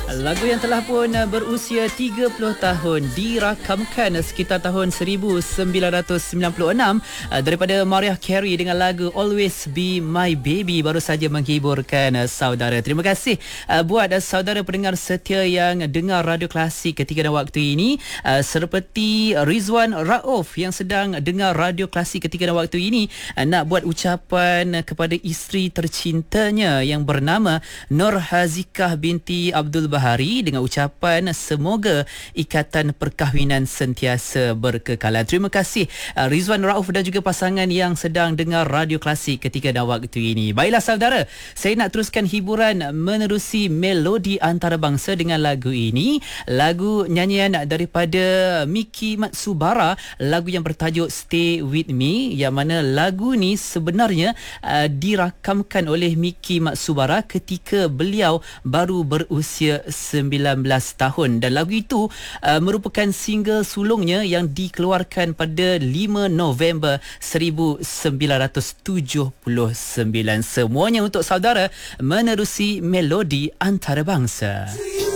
Lagu yang telah pun berusia 30 tahun dirakamkan sekitar tahun 1996 daripada Mariah Carey dengan lagu Always Be My Baby baru saja menghiburkan saudara. Terima kasih buat saudara pendengar setia yang dengar Radio Klasik ketika dan waktu ini, seperti Rizwan Rauf yang sedang dengar Radio Klasik ketika dan waktu ini, nak buat ucapan kepada isteri tercintanya yang bernama Nur Hazikah binti Abdul Bahari dengan ucapan semoga ikatan perkahwinan sentiasa berkekalan. Terima kasih Rizwan Rauf dan juga pasangan yang sedang dengar Radio Klasik ketika dan waktu ini. Baiklah saudara, saya nak teruskan hiburan menerusi melodi antarabangsa dengan lagu ini, lagu nyanyian daripada Miki Matsubara, lagu yang bertajuk Stay With Me, yang mana lagu ni sebenarnya dirakamkan oleh Miki Matsubara ketika beliau baru berusia 19 tahun, dan lagu itu merupakan single sulungnya yang dikeluarkan pada 5 November 1979. Semuanya untuk saudara menerusi melodi antarabangsa.